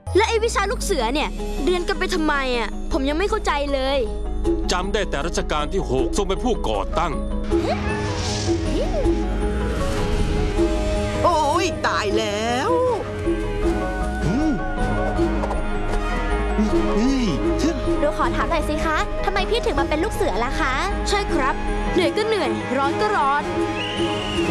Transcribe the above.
และไอ้วิชาลูกเสือเนี่ยเรียนกันไปทำไมอ่ะผมยังไม่เข้าใจเลยจำได้แต่รัชกาลที่ 6ทรงเป็นผู้ก่อตั้งโอ้ยตายแล้วเราขอถามหน่อยสิคะทำไมพี่ถึงมาเป็นลูกเสือล่ะคะใช่ครับเหนื่อยก็เหนื่อยร้อนก็ร้อน